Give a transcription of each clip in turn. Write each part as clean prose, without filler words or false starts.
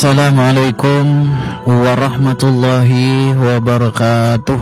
Assalamualaikum warahmatullahi wabarakatuh.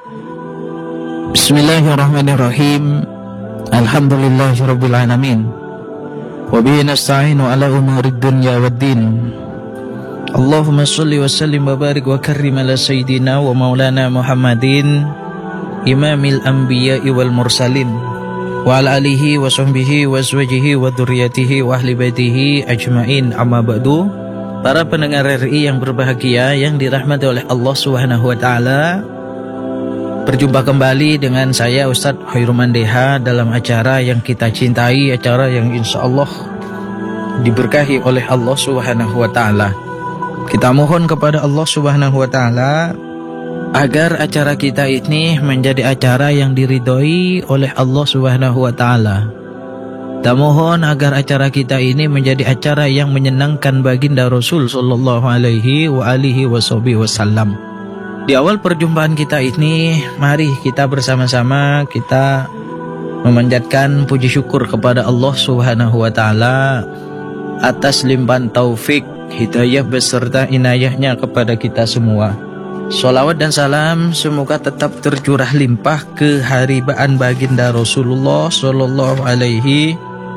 Bismillahirrahmanirrahim. Alhamdulillahirabbil alamin. Wa bihi nasta'inu ala umurid dunya waddin. Allahumma shalli wa sallim wa barik wa karrim ala sayyidina wa maulana Muhammadin imamil anbiya'i wal mursalin wa ala alihi wa sahbihi wa azwajihi wa dzurriyyatihi wa ahli baitihi ajmain, amma ba'du. Para pendengar RI yang berbahagia, yang dirahmati oleh Allah Subhanahu wa taala, berjumpa kembali dengan saya Ustadz Hoyrul Mandeha dalam acara yang kita cintai, acara yang insya Allah diberkahi oleh Allah Subhanahu wa taala. Kita mohon kepada Allah Subhanahu wa taala agar acara kita ini menjadi acara yang diridhoi oleh Allah Subhanahu wa taala. Kita mohon agar acara kita ini menjadi acara yang menyenangkan baginda Rasul sallallahu alaihi wasallam. Di awal perjumpaan kita ini, mari kita bersama-sama kita memanjatkan puji syukur kepada Allah Subhanahu wa taala atas limpahan taufik, hidayah beserta inayahnya kepada kita semua. Sholawat dan salam semoga tetap tercurah limpah keharibaan baginda Rasulullah sallallahu alaihi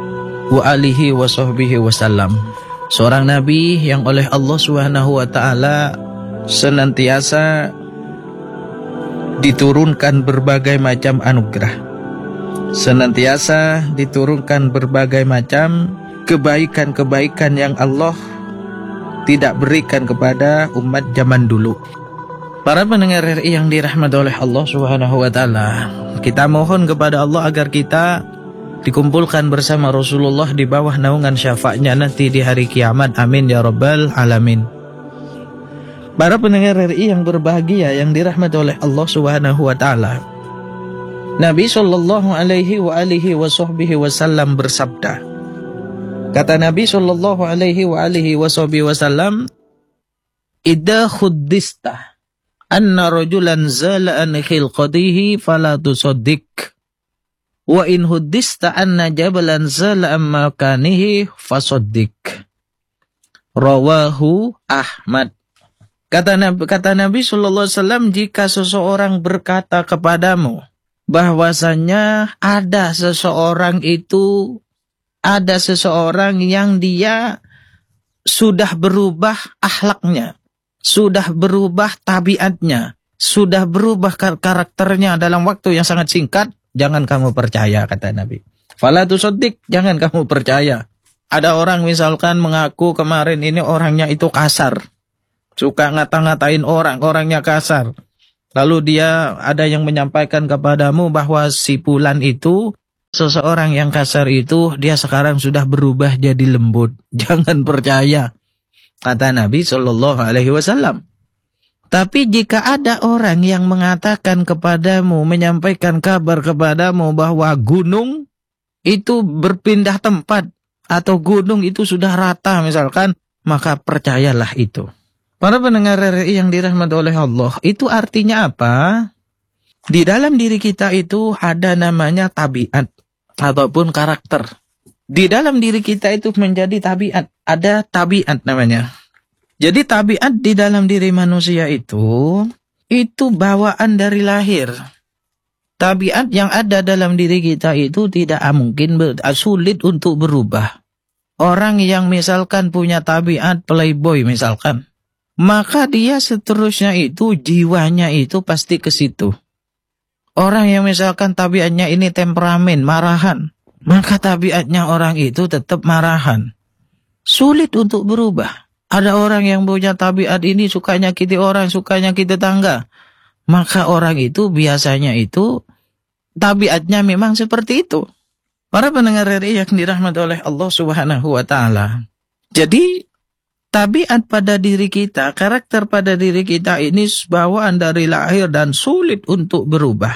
wasallam, seorang nabi yang oleh Allah Subhanahu wa taala senantiasa diturunkan berbagai macam anugerah, senantiasa diturunkan berbagai macam kebaikan-kebaikan yang Allah tidak berikan kepada umat zaman dulu. Para pendengar RI yang dirahmati oleh Allah Subhanahu wa taala, kita mohon kepada Allah agar kita dikumpulkan bersama Rasulullah di bawah naungan syafaatnya nanti di hari kiamat. Amin ya rabbal alamin. Para pendengar RI yang berbahagia, yang dirahmati oleh Allah Subhanahu wa taala, Nabi sallallahu alaihi wasallam bersabda. Kata Nabi sallallahu alaihi wasallam, "Idza khuddista anna rajulan zala an khilqatihi fala tusaddiq. Wa in huddista anna jabalan zala amma makanihi fasaddiq." Rawahu Ahmad. Kata Nabi sallallahu alaihi wasallam, jika seseorang berkata kepadamu bahwasanya ada seseorang yang dia sudah berubah akhlaknya, sudah berubah tabiatnya, sudah berubah karakternya dalam waktu yang sangat singkat, jangan kamu percaya, kata Nabi. Fala tusaddiq, jangan kamu percaya. Ada orang misalkan mengaku kemarin ini orangnya itu kasar, suka ngata-ngatain orangnya kasar. Lalu dia ada yang menyampaikan kepadamu bahwa si fulan itu, seseorang yang kasar itu, dia sekarang sudah berubah jadi lembut. Jangan percaya, kata Nabi sallallahu alaihi wasallam. Tapi jika ada orang yang mengatakan kepadamu, menyampaikan kabar kepadamu bahwa gunung itu berpindah tempat atau gunung itu sudah rata misalkan, maka percayalah itu. Para pendengar RI yang dirahmati oleh Allah, itu artinya apa? Di dalam diri kita itu ada namanya tabiat ataupun karakter. Di dalam diri kita itu menjadi tabiat, ada tabiat namanya. Jadi tabiat di dalam diri manusia itu bawaan dari lahir. Tabiat yang ada dalam diri kita itu tidak mungkin, sulit untuk berubah. Orang yang misalkan punya tabiat playboy misalkan, maka dia seterusnya itu jiwanya itu pasti ke situ. Orang yang misalkan tabiatnya ini temperamen, marahan, maka tabiatnya orang itu tetap marahan. Sulit untuk berubah. Ada orang yang punya tabiat ini suka nyakiti orang, suka nyakiti tetangga, maka orang itu biasanya itu tabiatnya memang seperti itu. Para pendengar RI yang dirahmati oleh Allah Subhanahu wa taala. Jadi tabiat pada diri kita, karakter pada diri kita ini bawaan dari lahir dan sulit untuk berubah.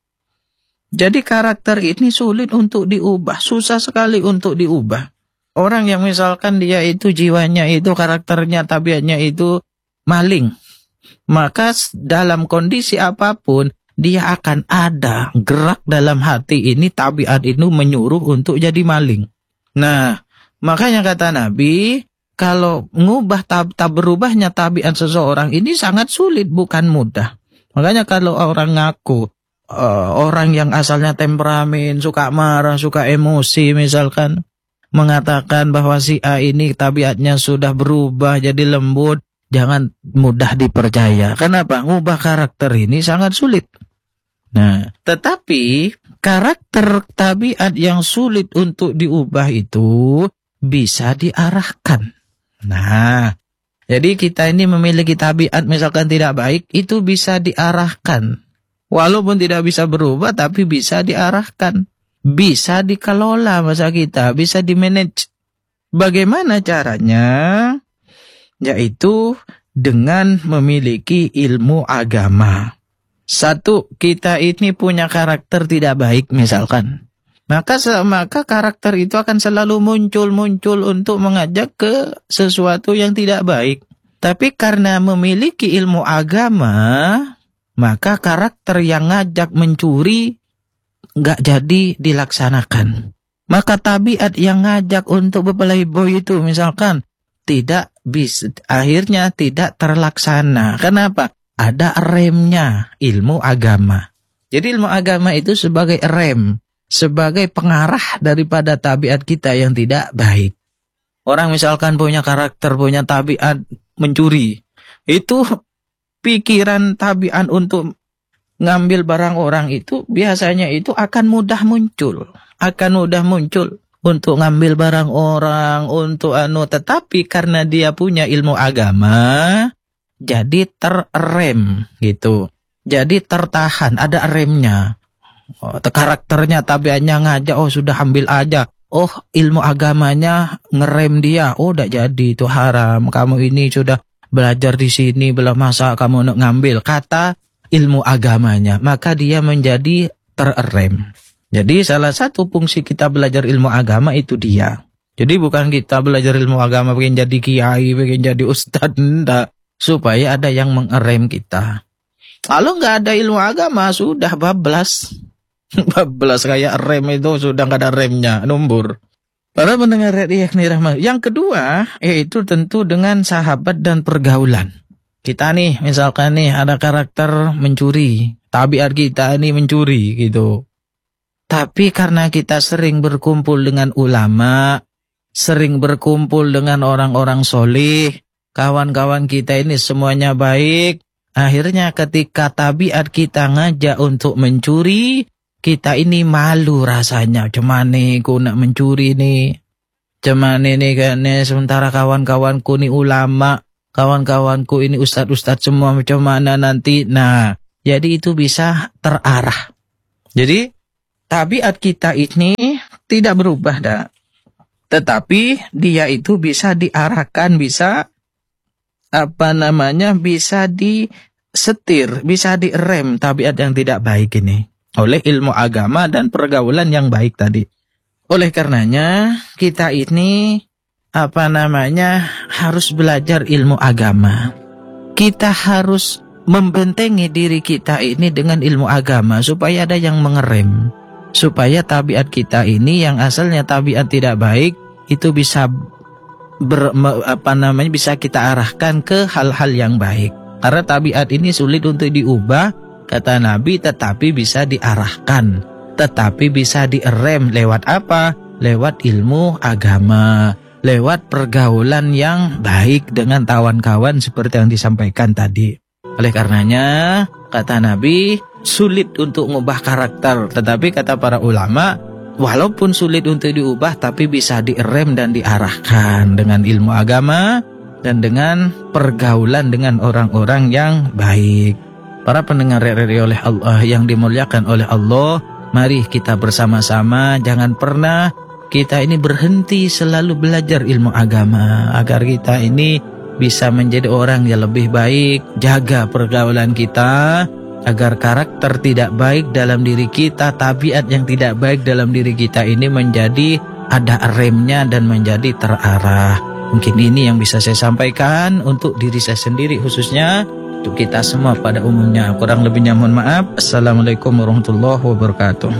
Jadi karakter ini sulit untuk diubah, susah sekali untuk diubah. Orang yang misalkan dia itu jiwanya itu, karakternya, tabiatnya itu maling, maka dalam kondisi apapun dia akan ada gerak dalam hati ini, tabiat itu menyuruh untuk jadi maling. Nah, makanya kata Nabi, kalau ngubah tak berubahnya tabiat seseorang ini sangat sulit, bukan mudah. Makanya kalau orang ngaku orang yang asalnya temperamen, suka marah, suka emosi misalkan, mengatakan bahwa si A ini tabiatnya sudah berubah jadi lembut, jangan mudah dipercaya. Kenapa? Ngubah karakter ini sangat sulit. Nah, tetapi karakter tabiat yang sulit untuk diubah itu bisa diarahkan. Nah, jadi kita ini memiliki tabiat misalkan tidak baik, itu bisa diarahkan. Walaupun tidak bisa berubah, tapi bisa diarahkan. Bisa dikelola masa kita, bisa dimanage. Bagaimana caranya? Yaitu dengan memiliki ilmu agama. Satu, kita ini punya karakter tidak baik misalkan. Maka karakter itu akan selalu muncul untuk mengajak ke sesuatu yang tidak baik. Tapi karena memiliki ilmu agama, maka karakter yang ngajak mencuri nggak jadi dilaksanakan. Maka tabiat yang ngajak untuk berplayboy itu misalkan tidak bisa, akhirnya tidak terlaksana. Kenapa? Ada remnya ilmu agama. Jadi ilmu agama itu sebagai rem, sebagai pengarah daripada tabiat kita yang tidak baik. Orang misalkan punya karakter, punya tabiat mencuri, itu pikiran tabiat untuk ngambil barang orang itu biasanya itu akan mudah muncul untuk ngambil barang orang, untuk tetapi karena dia punya ilmu agama, jadi terrem gitu. Jadi tertahan, ada remnya. Karakternya, tabiatnya ngajak, sudah ambil aja. Ilmu agamanya ngerem dia. Udah jadi itu haram. Kamu ini sudah belajar di sini, belum masa kamu nak ngambil, kata ilmu agamanya, maka dia menjadi terrem. Jadi salah satu fungsi kita belajar ilmu agama itu dia. Jadi bukan kita belajar ilmu agama pengen jadi kiai, pengen jadi ustadz, enggak. Supaya ada yang mengerem kita. Kalau nggak ada ilmu agama sudah bablas. Bablas kayak rem itu sudah nggak ada remnya, numbur. Para pendengar Radio Rahmat. Yang kedua, yaitu tentu dengan sahabat dan pergaulan. Kita nih, misalkan nih ada karakter mencuri. Tabiat kita ini mencuri gitu. Tapi karena kita sering berkumpul dengan ulama, sering berkumpul dengan orang-orang soleh, kawan-kawan kita ini semuanya baik. Akhirnya ketika tabiat kita ngajak untuk mencuri, kita ini malu rasanya. Cuman nih ku nak mencuri nih. Cuman ini kan sementara kawan-kawanku ini ulama, kawan-kawanku ini ustadz-ustadz semua, macam mana nanti. Nah, jadi itu bisa terarah. Jadi tabiat kita ini tidak berubah dah. Tetapi dia itu bisa diarahkan, bisa bisa disetir, bisa direm tabiat yang tidak baik ini oleh ilmu agama dan pergaulan yang baik tadi. Oleh karenanya kita ini harus belajar ilmu agama. Kita harus membentengi diri kita ini dengan ilmu agama supaya ada yang mengerem, supaya tabiat kita ini yang asalnya tabiat tidak baik itu bisa bisa kita arahkan ke hal-hal yang baik. Karena tabiat ini sulit untuk diubah, kata Nabi, tetapi bisa diarahkan, tetapi bisa direm lewat apa? Lewat ilmu agama, lewat pergaulan yang baik dengan kawan-kawan seperti yang disampaikan tadi. Oleh karenanya, kata Nabi, sulit untuk mengubah karakter, tetapi kata para ulama, walaupun sulit untuk diubah, tapi bisa direm dan diarahkan dengan ilmu agama dan dengan pergaulan dengan orang-orang yang baik. Para pendengar radio oleh Allah yang dimuliakan oleh Allah, mari kita bersama-sama jangan pernah kita ini berhenti selalu belajar ilmu agama agar kita ini bisa menjadi orang yang lebih baik. Jaga pergaulan kita agar karakter tidak baik dalam diri kita, tabiat yang tidak baik dalam diri kita ini menjadi ada remnya dan menjadi terarah. Mungkin ini yang bisa saya sampaikan untuk diri saya sendiri khususnya, untuk kita semua pada umumnya. Kurang lebihnya mohon maaf. Assalamualaikum warahmatullahi wabarakatuh.